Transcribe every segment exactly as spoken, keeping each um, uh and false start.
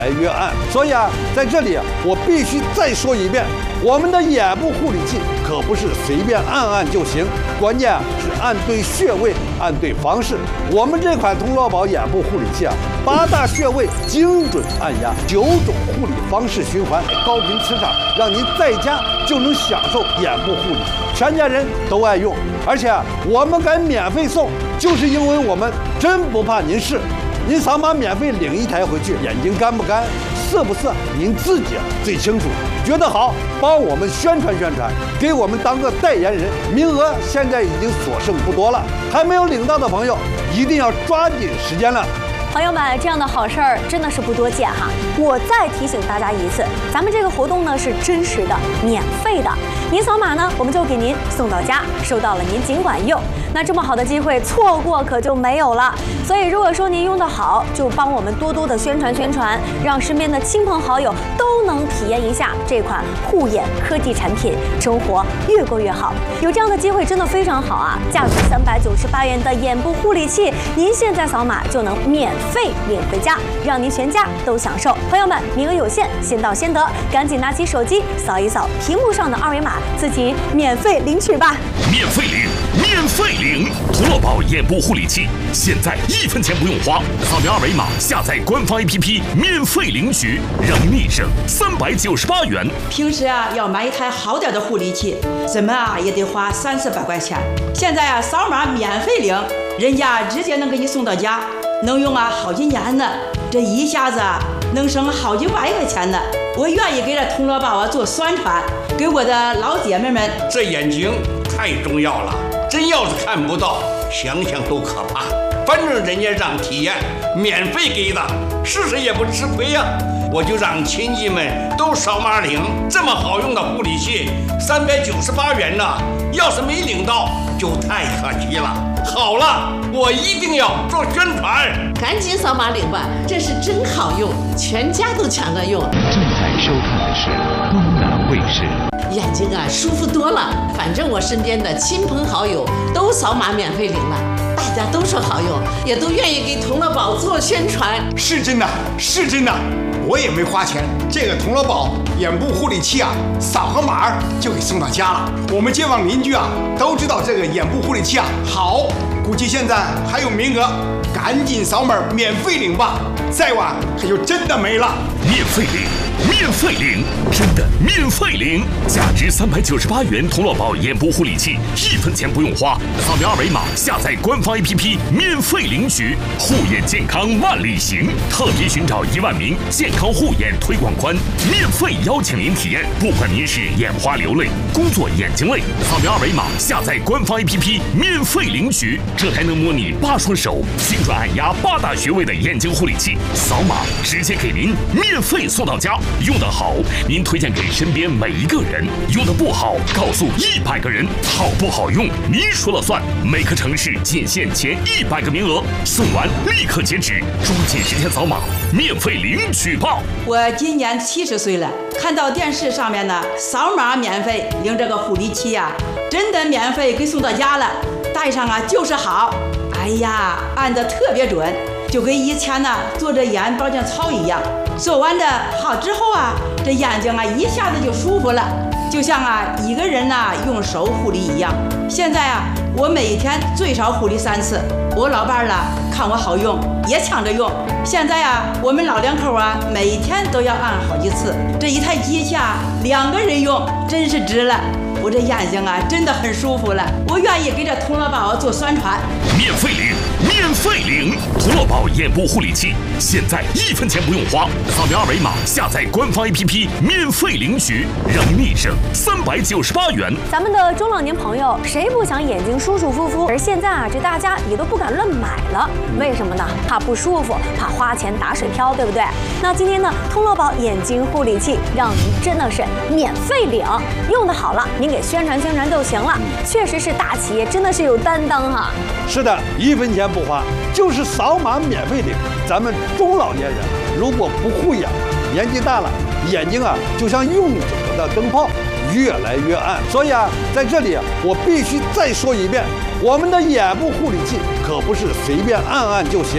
来越暗。所以啊，在这里我必须再说一遍，我们的眼部护理器可不是随便按按就行，关键是按对穴位，按对方式。我们这款童乐宝眼部护理器啊，八大穴位精准按压，九种护理方式循环，高频磁场，让您在家就能享受眼部护理，全家人都爱用。而且啊，我们敢免费送，就是因为我们真不怕您试。您扫码免费领一台回去，眼睛干不干，涩不涩，您自己最清楚。觉得好，帮我们宣传宣传，给我们当个代言人。名额现在已经所剩不多了，还没有领到的朋友一定要抓紧时间了。 朋友们，这样的好事儿真的是不多见哈！我再提醒大家一次，咱们这个活动呢是真实的、免费的，您扫码呢，我们就给您送到家，收到了您尽管用。那这么好的机会，错过可就没有了。所以如果说您用得好，就帮我们多多的宣传宣传，让身边的亲朋好友都能体验一下这款护眼科技产品，生活越过越好。有这样的机会真的非常好啊！价值三百九十八元的眼部护理器，您现在扫码就能免费领回家，让您全家都享受。朋友们，名额有限，先到先得，赶紧拿起手机扫一扫屏幕上的二维码，自己免费领取吧！ 免费领，免费领！童乐宝眼部护理器，现在一分钱不用花，扫描二维码下载官方 A P P， 免费领取，让您省三百九十八元。 平时啊，要买一台好点的护理器，怎么啊也得花三四百块钱。现在啊，扫码免费领，人家直接能给你送到家。能用啊好几年呢，这一下子啊能省好几万块钱呢。我愿意给这童乐宝啊做宣传，给我的老姐妹们。 这眼睛太重要了，真要是看不到，想想都可怕。反正人家让体验，免费给的，试试也不吃亏呀、啊。我就让亲戚们都扫码领，这么好用的护理器，三百九十八元呢，要是没领到就太可惜了。好了，我一定要做宣传， 赶紧扫码领吧，这是真好用，全家都抢着用。 正在收看的是东南卫视。 眼睛啊舒服多了，反正我身边的亲朋好友都扫码免费领了，大家都说好用，也都愿意给童乐宝做宣传。 是真的，是真的，我也没花钱，这个童乐宝眼部护理器啊，扫个码就给送到家了。我们街坊邻居啊都知道这个眼部护理器啊好，估计现在还有名额，赶紧扫码免费领吧，再晚可就真的没了。 免费领，免费领，真的免费领！价值三百九十八元童乐宝眼部护理器，一分钱不用花，扫描二维码下载官方 A P P， 免费领取。护眼健康万里行，特别寻找一万名健康护眼推广官，免费邀请您体验。不管您是眼花流泪、工作眼睛累，扫描二维码下载官方 A P P， 免费领取。这台能模拟八双手、精准按压八大穴位的眼睛护理器，扫码直接给您免费送到家。用得好，您推荐给身边每一个人；用得不好，告诉一百个人。好不好用，您说了算。每个城市仅限前一百个名额，送完立刻截止，抓紧时间扫码，免费领取吧！ 我今年七十岁了，看到电视上面呢，扫码免费领这个护理器呀、啊，真的免费给送到家了，戴上啊就是好。哎呀，按得特别准，就跟以前呢做着眼保健操一样。做完的好之后啊，这眼睛啊一下子就舒服了，就像啊一个人呐、啊、用手护理一样。现在啊，我每天最少护理三次。我老伴儿啦看我好用，也抢着用。现在啊，我们老两口啊每天都要按好几次。这一台机器啊，两个人用真是值了。我这眼睛啊真的很舒服了，我愿意给这童乐宝做宣传。 免费领，免费领！童乐宝眼部护理器，现在一分钱不用花，扫描二维码下载官方 A P P， 免费领取，让您省三百九十八元。 咱们的中老年朋友谁不想眼睛舒舒服服？而现在啊，这大家也都不敢乱买了，为什么呢？怕不舒服，怕花钱打水漂，对不对？那今天呢，童乐宝眼睛护理器让您真的是免费领，用的好了，您给宣传宣传就行了。确实是大企业，真的是有担当哈。 是的，一分钱不花，就是扫码免费领。咱们中老年人如果不护眼，年纪大了，眼睛啊就像用久了的灯泡，越来越暗。所以啊，在这里我必须再说一遍，我们的眼部护理器可不是随便按按就行，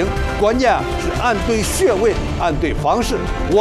关键是按对穴位，按对方式。我。